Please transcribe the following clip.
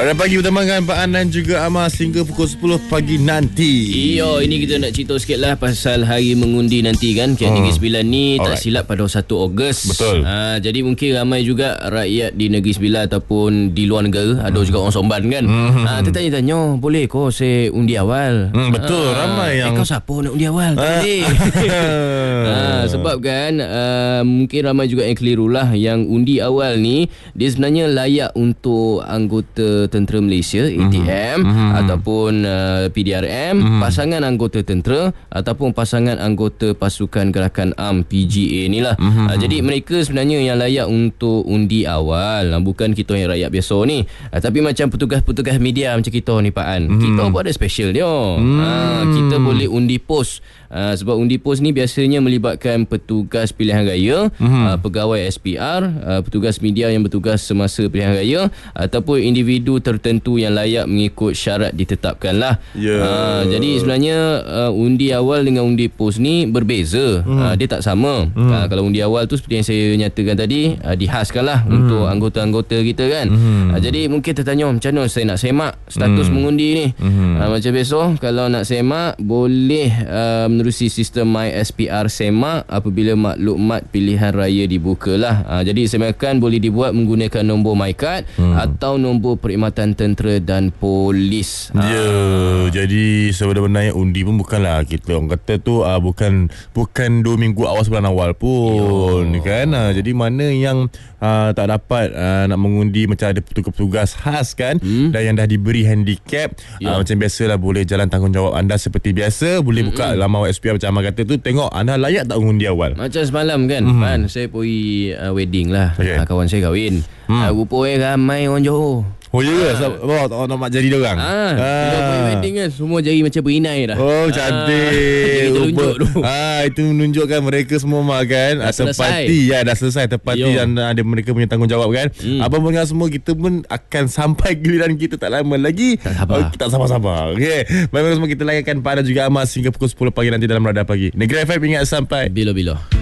Pada pagi bersama dengan Pak An dan juga Amas hingga pukul 10 pagi nanti. Iyo, ini kita nak cerita sikit lah pasal hari mengundi nanti kan. Negeri Sembilan ni tak silap pada 1 Ogos. Betul. Jadi mungkin ramai juga rakyat di Negeri Sembilan ataupun di luar negara. Ada juga orang Somban kan. Tertanya-tanya, boleh kau saya undi awal? Betul, ramai yang kau siapa nak undi awal? Tak boleh. Sebab kan mungkin ramai juga yang keliru lah. Yang undi awal ni dia sebenarnya layak untuk anggota Tentera Malaysia ATM ataupun PDRM, pasangan anggota tentera ataupun pasangan anggota pasukan gerakan ARM PGA ni lah. Jadi mereka sebenarnya yang layak untuk undi awal, bukan kita yang rakyat biasa ni. Tapi macam petugas-petugas media macam kita ni Pak An, kita pun ada special dia. Kita boleh undi pos. Sebab undi pos ni biasanya melibatkan petugas pilihan raya, pegawai SPR, petugas media yang bertugas semasa pilihan raya ataupun individu tertentu yang layak mengikut syarat ditetapkan lah. Jadi sebenarnya undi awal dengan undi pos ni berbeza. Dia tak sama. Kalau undi awal tu seperti yang saya nyatakan tadi, dihaskan lah untuk anggota-anggota kita kan. Jadi mungkin tertanya, macam mana saya nak semak status mengundi ni? Macam biasa, kalau nak semak boleh menerusi sistem MySPR Semak apabila maklumat pilihan raya dibuka lah. Jadi semakan boleh dibuat menggunakan nombor MyCard atau nombor perkhidmatan tentera dan polis. Jadi sebenarnya undi pun bukanlah kita orang kata tu bukan 2 minggu awal sebulan awal pun kan. Jadi mana yang tak dapat nak mengundi, macam ada petugas-petugas khas kan, dan yang dah diberi handicap, macam biasalah boleh jalan tanggungjawab anda seperti biasa, boleh buka laman SPR macam Amal kata tu, tengok anda layak tak mengundi awal. Macam semalam kan, saya pergi wedding lah, kawan saya kahwin. Rupanya ramai orang Johor. Oh ya ke? Tak nak jadi dia orang. Wedding kan semua jari macam berinai dah. Oh cantik. Kita tunjuk tu. Itu menunjukkan mereka semua makan tepati. Dah selesai tepati dan ada mereka punya tanggungjawab kan. Apa pun dengan semua, kita pun akan sampai giliran kita tak lama lagi. Tak sabar-sabar. Okey. Baik semua, kita layankan pada juga Amas hingga pukul 10 pagi nanti dalam Radar Pagi. Negeri FM, ingat sampai bila-bila.